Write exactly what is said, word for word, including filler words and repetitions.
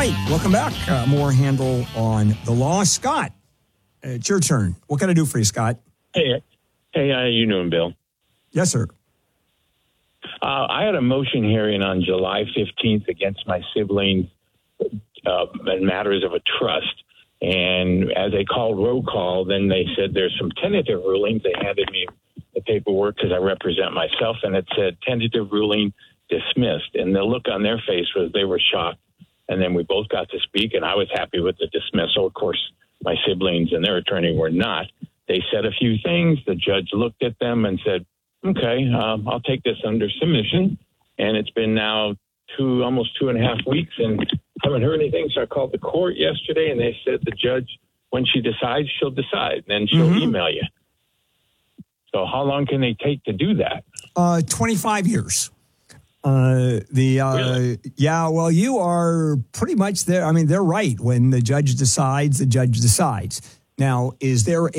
right, welcome back. Uh, more Handel on the law. Scott, it's your turn. What can I do for you, Scott? Hey, hey, how you doing, Bill? Yes, sir. Uh, I had a motion hearing on July fifteenth against my siblings uh, in matters of a trust. And as they called roll call, then they said there's some tentative rulings. They handed me the paperwork because I represent myself, and it said tentative ruling dismissed. And the look on their face was they were shocked. And then we both got to speak, and I was happy with the dismissal. Of course, my siblings and their attorney were not. They said a few things. The judge looked at them and said, okay, um, I'll take this under submission. And it's been now two, almost two and a half weeks, and haven't heard anything. So I called the court yesterday, and they said the judge, when she decides, she'll decide. Then she'll mm-hmm. email you. So how long can they take to do that? Uh, twenty-five years. Uh, the uh, really? Yeah, well, you are pretty much there. I mean, they're right. When the judge decides, the judge decides. Now, is there